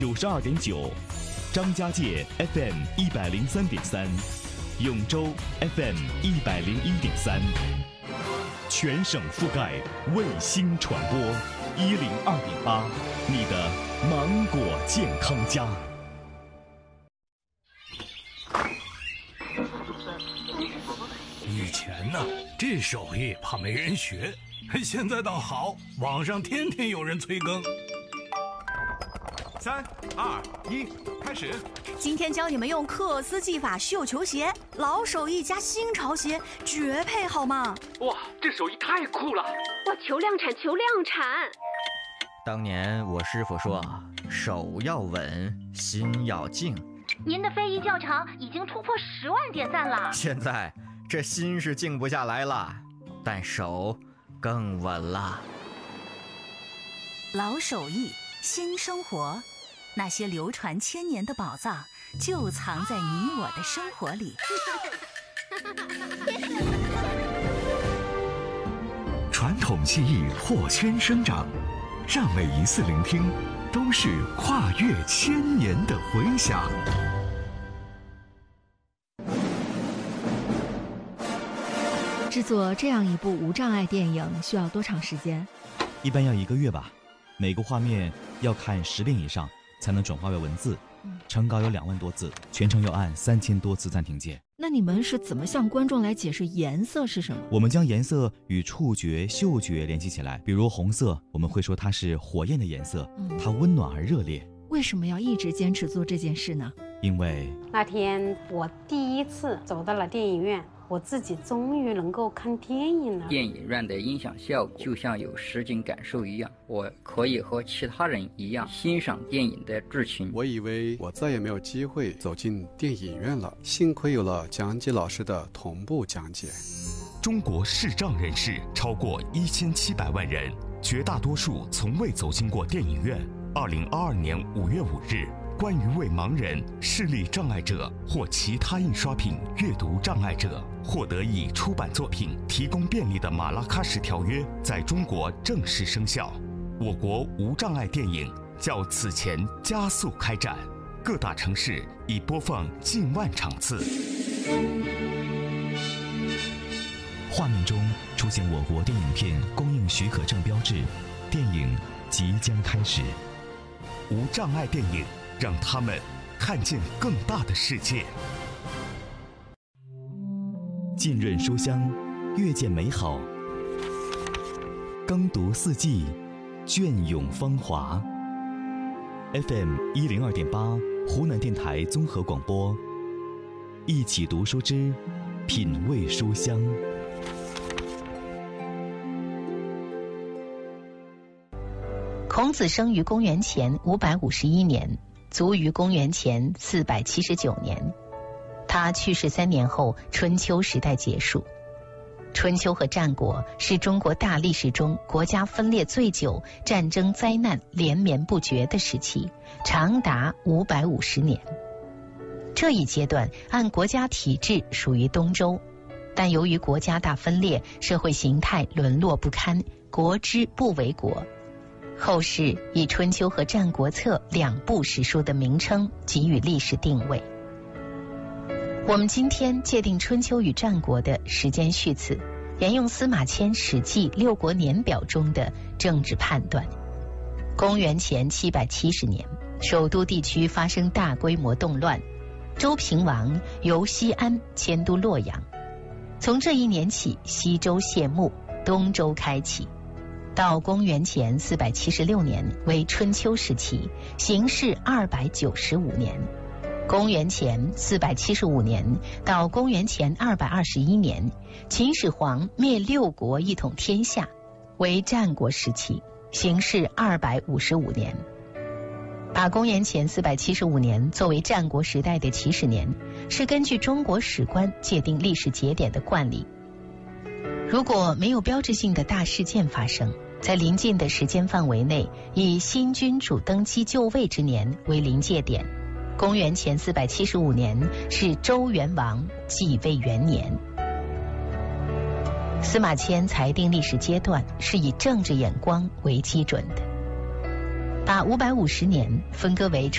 92.9，张家界 FM 103.3，永州 FM 101.3，全省覆盖，卫星传播102.8，你的芒果健康家。 以前呢，这手艺怕没人学，现在倒好，网上天天有人催更。 3、2、1，开始！ 今天教你们用克斯技法绣球鞋，老手艺加新潮鞋，绝配好吗？ 哇，这手艺太酷了！ 哇，求量产，求量产！ 当年我师傅说，手要稳，心要静。 您的非遗教场已经突破10万点赞了。 现在这心是静不下来了，但手更稳了。 老手艺，新生活，那些流传千年的宝藏，就藏在你我的生活里。 传统技艺破圈生长，让每一次聆听都是跨越千年的回响。 制作这样一部无障碍电影需要多长时间？ 一般要1个月吧，每个画面要看10遍以上才能转化为文字，成稿有2万多字，全程要按3000多次暂停键。 那你们是怎么向观众来解释颜色是什么？ 我们将颜色与触觉、嗅觉联系起来，比如红色，我们会说它是火焰的颜色，它温暖而热烈。 为什么要一直坚持做这件事呢？ 因为那天我第一次走到了电影院，我自己终于能够看电影了。 电影院的音响效果就像有实景感受一样，我可以和其他人一样欣赏电影的剧情。 我以为我再也没有机会走进电影院了，幸亏有了讲解老师的同步讲解。 中国视障人士超过1700万人，绝大多数从未走进过电影院。2022年5月5日，关于为盲人、视力障碍者或其他印刷品阅读障碍者获得以出版作品提供便利的马拉喀什条约在中国正式生效。我国无障碍电影较此前加速开展，各大城市已播放近万场次。 画面中出现我国电影片供应许可证标志，电影即将开始。 无障碍电影，让他们看见更大的世界。 浸润书香，阅见美好；耕读四季，隽永芳华。FM 102.8，湖南电台综合广播。一起读书之品味书香。 孔子生于公元前551年，卒于公元前479年。他去世3年后，春秋时代结束。春秋和战国是中国大历史中国家分裂最久、战争灾难连绵不绝的时期，长达550年。这一阶段按国家体制属于东周，但由于国家大分裂，社会形态沦落不堪，国之不为国。后世以《春秋》和《战国策》2部史书的名称给予历史定位。我们今天界定春秋与战国的时间序次，沿用司马迁《史记·六国年表》中的政治判断。公元前770年，首都地区发生大规模动乱，周平王由西安迁都洛阳。从这一年起，西周谢幕，东周开启。到公元前476年为春秋时期，行事295年。公元前475年到公元前221年，秦始皇灭6国一统天下，为战国时期，行事255年。把公元前475年作为战国时代的起始年，是根据中国史观界定历史节点的惯例。如果没有标志性的大事件发生，在临近的时间范围内，以新君主登基就位之年为临界点。公元前475年是周元王继位元年。司马迁裁定历史阶段是以政治眼光为基准的。 把550年分割为